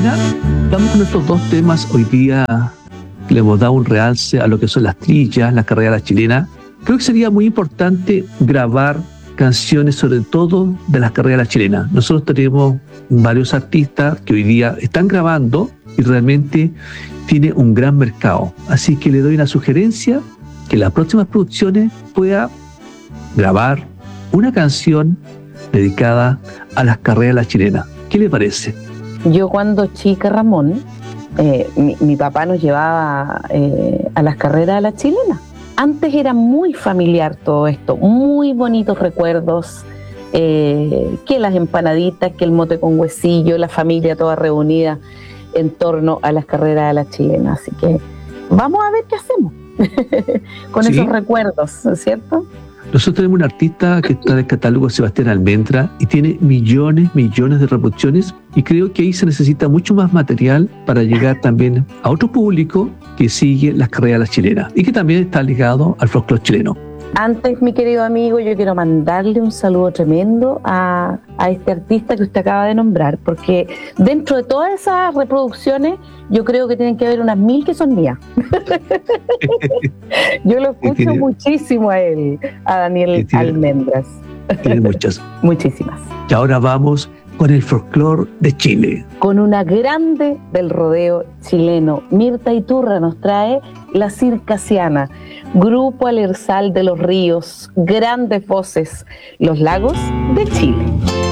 terminar, vamos con estos dos temas hoy día. Le hemos dado un realce a lo que son las trillas, las carreras a la chilena. Creo que sería muy importante grabar canciones, sobre todo de las carreras a la chilena. Nosotros tenemos varios artistas que hoy día están grabando y realmente tiene un gran mercado. Así que le doy una sugerencia, que en las próximas producciones pueda grabar una canción dedicada a las carreras a la chilena. ¿Qué le parece? Yo cuando chica, Ramón, mi papá nos llevaba a las carreras a la chilena. Antes era muy familiar todo esto, muy bonitos recuerdos, que las empanaditas, que el mote con huesillo, la familia toda reunida en torno a las carreras a la chilena. Así que vamos a ver qué hacemos con esos recuerdos, ¿no es cierto? Nosotros tenemos un artista que está en el catálogo, Sebastián Almendra, y tiene millones de reproducciones, y creo que ahí se necesita mucho más material para llegar también a otro público que sigue las carreras a la chilena y que también está ligado al folclore chileno. Antes, mi querido amigo, yo quiero mandarle un saludo tremendo a este artista que usted acaba de nombrar, porque dentro de todas esas reproducciones yo creo que tienen que haber unas 1000 que son mías. Yo lo escucho muchísimo a él, a Daniel Almendras. Tiene muchas. Muchísimas. Y ahora vamos con el folclore de Chile. Con una grande del rodeo chileno, Mirta Iturra nos trae La Circasiana, grupo alersal de los ríos, grandes voces, los lagos de Chile.